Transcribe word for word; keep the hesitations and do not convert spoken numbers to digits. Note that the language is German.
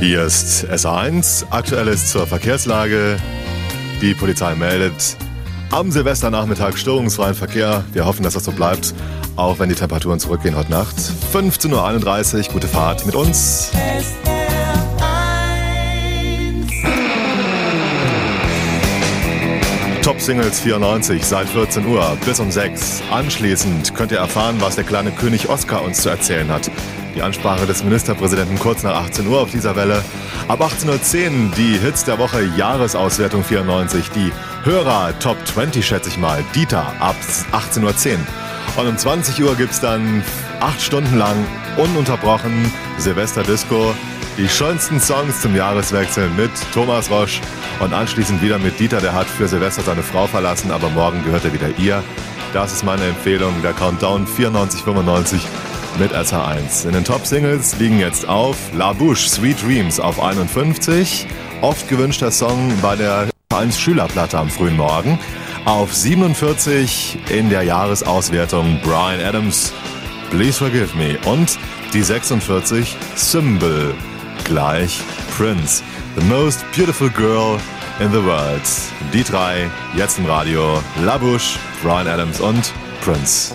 Hier ist S eins, Aktuelles zur Verkehrslage. Die Polizei meldet am Silvesternachmittag störungsfreien Verkehr. Wir hoffen, dass das so bleibt, auch wenn die Temperaturen zurückgehen heute Nacht. fünfzehn Uhr einunddreißig, gute Fahrt mit uns. Top Singles vierundneunzig seit vierzehn Uhr bis um sechs. Anschließend könnt ihr erfahren, was der kleine König Oskar uns zu erzählen hat. Die Ansprache des Ministerpräsidenten kurz nach achtzehn Uhr auf dieser Welle. Ab achtzehn Uhr zehn die Hits der Woche, Jahresauswertung vierundneunzig. Die Hörer Top zwanzig, schätze ich mal. Dieter ab achtzehn Uhr zehn. Und um zwanzig Uhr gibt's dann acht Stunden lang ununterbrochen Silvesterdisco. Die schönsten Songs zum Jahreswechsel mit Thomas Rosch. Und anschließend wieder mit Dieter, der hat für Silvester seine Frau verlassen, aber morgen gehört er wieder ihr. Das ist meine Empfehlung, der Countdown vierundneunzig fünfundneunzig mit S H eins. In den Top-Singles liegen jetzt auf La Bouche, Sweet Dreams auf einundfünfzig. Oft gewünschter Song bei der eins Schülerplatte am frühen Morgen. Auf siebenundvierzig in der Jahresauswertung Bryan Adams, Please Forgive Me. Und die sechsundvierzig Symbol, gleich Prince. The Most Beautiful Girl in the World. Die drei jetzt im Radio. La Bouche, Bryan Adams und Prince.